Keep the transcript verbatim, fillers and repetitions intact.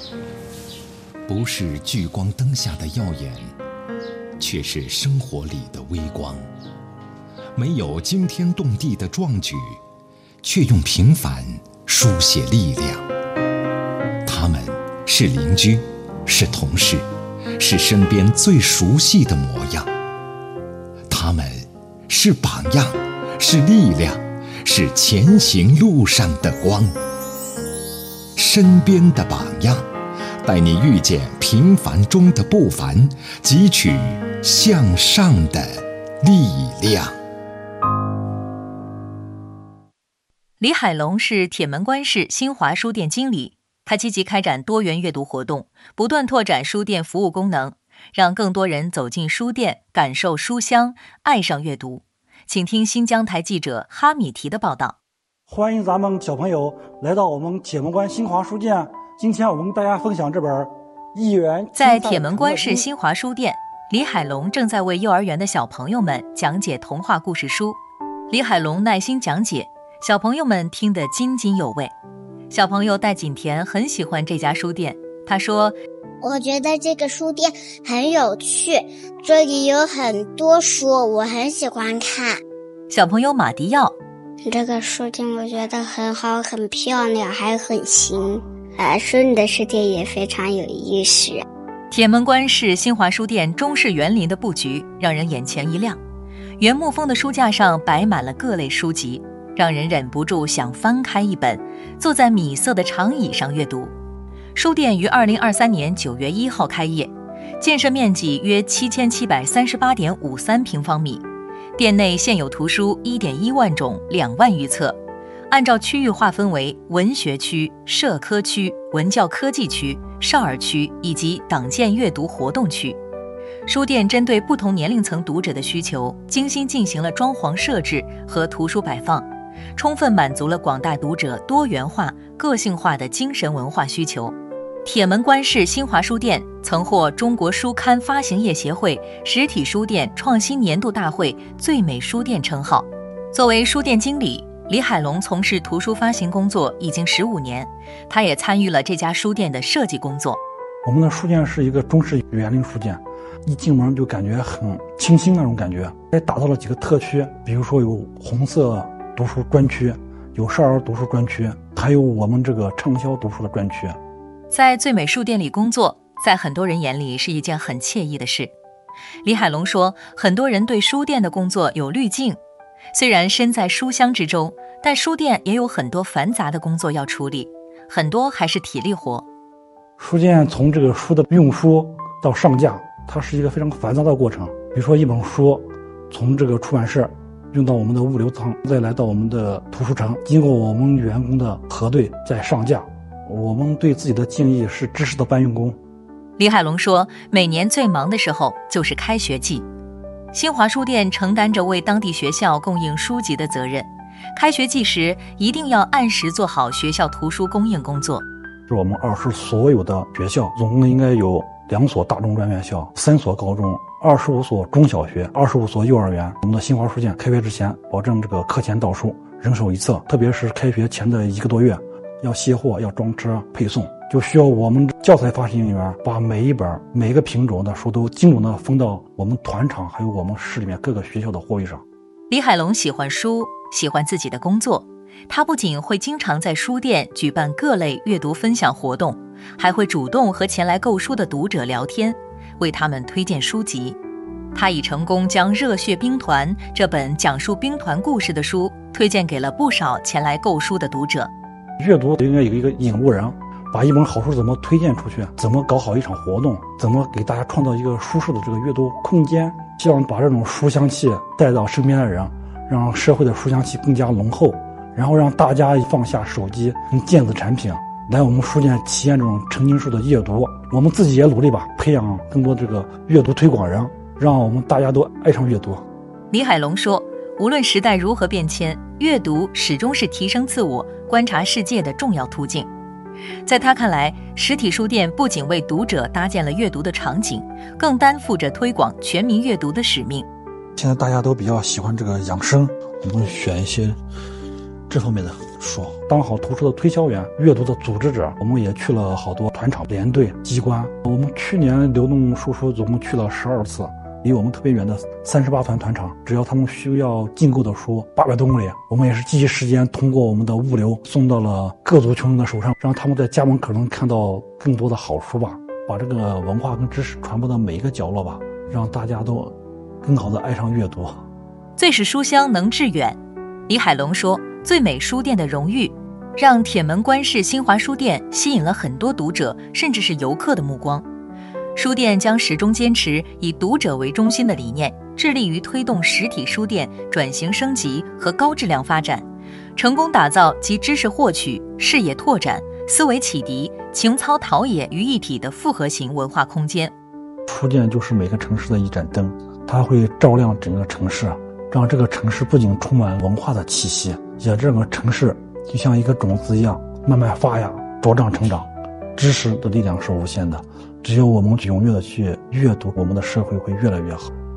不是聚光灯下的耀眼，却是生活里的微光。没有惊天动地的壮举，却用平凡书写力量。他们是邻居，是同事，是身边最熟悉的模样。他们是榜样，是力量，是前行路上的光。身边的榜样，带你遇见平凡中的不凡，汲取向上的力量。 李海龙是铁门关市新华书店经理，他积极开展多元阅读活动，不断拓展书店服务功能，让更多人走进书店，感受书香，爱上阅读。请听新疆台记者哈米提的报道。 欢迎咱们小朋友来到我们铁门关新华书店。今天我们跟大家分享这本《一元》。 在铁门关市新华书店，李海龙正在为幼儿园的小朋友们讲解童话故事书。李海龙耐心讲解，小朋友们听得津津有味。小朋友戴锦田很喜欢这家书店，他说： 我觉得这个书店很有趣，这里有很多书，我很喜欢看。 小朋友马迪耀： 这个书店我觉得很好，很漂亮，还很新。呃，书里的世界也非常有意思。 铁门关市新华书店中式园林的布局让人眼前一亮，原木风的书架上摆满了各类书籍，让人忍不住想翻开一本，坐在米色的长椅上阅读。书店于二零二三年九月一号开业，建设面积约七千七百三十八点五三平方米，店内现有图书一点一万种，两万余册。按照区域划分为文学区、社科区、文教科技区、少儿区以及党建阅读活动区。书店针对不同年龄层读者的需求，精心进行了装潢设置和图书摆放，充分满足了广大读者多元化、个性化的精神文化需求。铁门关市新华书店曾获中国书刊发行业协会实体书店创新年度大会最美书店称号。作为书店经理，李海龙从事图书发行工作已经十五年，他也参与了这家书店的设计工作。 我们的书店是一个中式园林书店，一进门就感觉很清新那种感觉。还打造了几个特区，比如说有红色读书专区，有少儿读书专区，还有我们这个畅销读书的专区。 在最美书店里工作，在很多人眼里是一件很惬意的事。李海龙说，很多人对书店的工作有滤镜，虽然身在书香之中，但书店也有很多繁杂的工作要处理，很多还是体力活。 书店从这个书的运输到上架，它是一个非常繁杂的过程。比如说一本书从这个出版社运到我们的物流仓，再来到我们的图书城，经过我们员工的核对再上架。我们对自己的定义是知识的搬运工。 李海龙说，每年最忙的时候就是开学季，新华书店承担着为当地学校供应书籍的责任。开学季时一定要按时做好学校图书供应工作。 是我们二市所有的学校，总共应该有两所大中专院校，三所高中，二十五所中小学，二十五所幼儿园。我们的新华书店开学之前，保证这个课前到书，人手一册，特别是开学前的一个多月，要卸货，要装车配送，就需要我们教材发行人员把每一本每一个品种的书都精准的分到我们团场还有我们市里面各个学校的货位上。 李海龙喜欢书，喜欢自己的工作，他不仅会经常在书店举办各类阅读分享活动，还会主动和前来购书的读者聊天，为他们推荐书籍。他已成功将《热血兵团》这本讲述兵团故事的书推荐给了不少前来购书的读者。 阅读应该有一个引路人，把一本好书怎么推荐出去，怎么搞好一场活动，怎么给大家创造一个舒适的这个阅读空间，希望把这种书香气带到身边的人，让社会的书香气更加浓厚，然后让大家放下手机跟电子产品，来我们书店体验这种沉浸式的阅读。我们自己也努力吧，培养更多这个阅读推广人，让我们大家都爱上阅读。 李海龙说，无论时代如何变迁，阅读始终是提升自我、观察世界的重要途径。在他看来，实体书店不仅为读者搭建了阅读的场景，更担负着推广全民阅读的使命。 现在大家都比较喜欢这个养生，我们选一些这方面的书，当好图书的推销员、阅读的组织者。我们也去了好多团场、连队、机关。我们去年流动书书总共去了十二次，离我们特别远的三十八团团场，只要他们需要进购的书八百多公里，我们也是第一时间通过我们的物流送到了各族群众的手上，让他们在家门口能看到更多的好书吧，把这个文化跟知识传播到每一个角落吧，让大家都更好的爱上阅读。 最是书香能致远。李海龙说，最美书店的荣誉让铁门关市新华书店吸引了很多读者甚至是游客的目光。书店将始终坚持以读者为中心的理念，致力于推动实体书店转型升级和高质量发展，成功打造集知识获取、视野拓展、思维启迪、情操陶冶于一体的复合型文化空间。 书店就是每个城市的一盏灯，它会照亮整个城市，让这个城市不仅充满文化的气息，也这个城市就像一个种子一样慢慢发芽茁壮成长。知识的力量是无限的，只有我们踊跃的去阅读，我们的社会会越来越好。